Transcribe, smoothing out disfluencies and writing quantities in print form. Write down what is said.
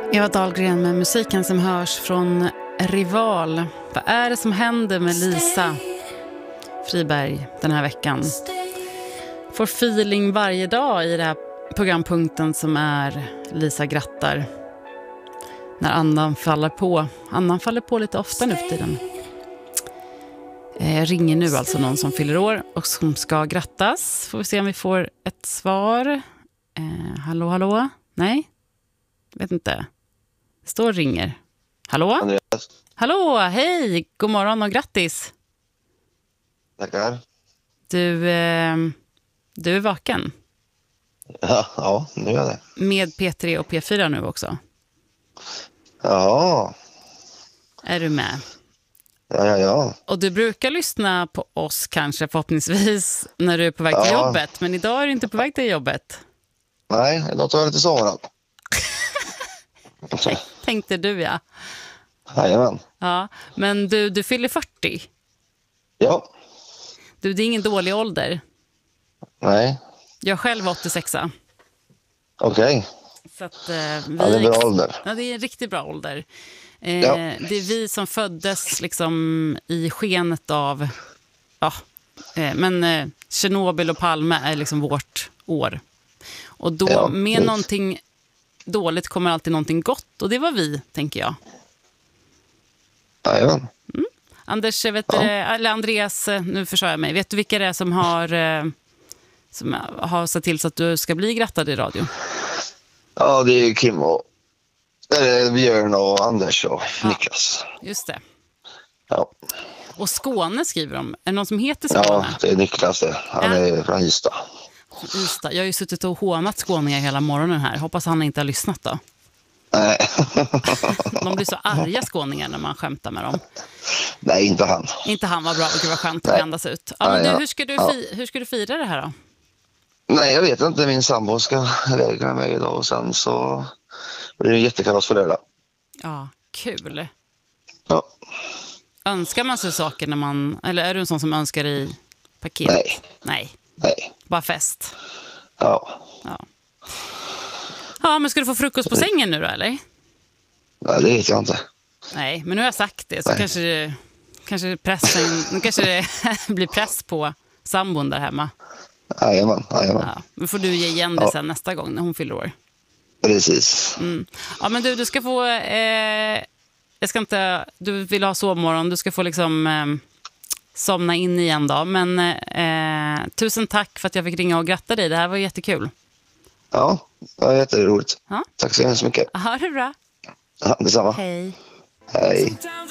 Eva Dahlgren med musiken som hörs från Rival. Vad är det som händer med Lisa Friberg den här veckan? Får feeling varje dag i den här programpunkten som är Lisa grattar. När andan faller på. Andan faller på lite ofta nu för tiden. Jag ringer nu alltså någon som fyller år och som ska grattas. Får vi se om vi får ett svar. Hallå? Nej? Vet inte. Det står ringer. Hallå? Andreas. Hallå, hej! God morgon och grattis. Tackar. Du är vaken. Ja, nu är jag det. Med P3 och P4 nu också. Ja. Är du med? Ja. Och du brukar lyssna på oss kanske förhoppningsvis när du är på väg till jobbet. Men idag är du inte på väg till jobbet. Nej, idag tar jag lite sommaren. Tänkte du, ja. Jajamän. Ja, men du fyller 40. Ja. Det är ingen dålig ålder. Nej. Jag själv var 86. Okej. Så att, det är en bra ålder. Ja, det är en riktigt bra ålder. Ja. Det är vi som föddes liksom i skenet av... Ja, men Tjernobyl och Palme är liksom vårt år. Och då med någonting dåligt kommer alltid någonting gott. Och det var vi, tänker jag. Jajamän. Anders, eller Andreas, nu försöker jag mig. Vet du vilka det är som har sett till så att du ska bli grattad i radio? Ja, det är Kim och Björn och Anders och Niklas. Just det. Ja. Och Skåne skriver de. Är det någon som heter Skåne? Ja, det är Niklas det. Han är från Ystad. Ystad. Jag har ju suttit och hånat skåningar hela morgonen här. Hoppas han inte har lyssnat då. Nej. De blir så arga skåningar när man skämtar med dem. Nej, inte han. Inte han, var bra. Gud vad skönt att andas ut. Ja, men du, hur ska du fira det här då? Nej, jag vet inte. Min sambo ska iväg med mig idag och sen så blir det en jättekalas för lördag. Ja, kul. Ja. Önskar man sig saker när man... Eller är du en sån som önskar i paket? Nej. Bara fest. Ja. Ja, men ska du få frukost på sängen nu då, eller? Nej, det vet jag inte. Nej, men nu har jag sagt det så kanske det blir press på sambon där hemma. Jajamän. Ja, men får du ge igen det sen nästa gång när hon fyller år. Precis. Ja, men du ska få... du vill ha sovmorgon, du ska få liksom somna in igen då. Men tusen tack för att jag fick ringa och gratta dig. Det här var jättekul. Ja, det var jätteroligt. Ja. Tack så hemskt mycket. Ha det bra. Ja, detsamma. Hej.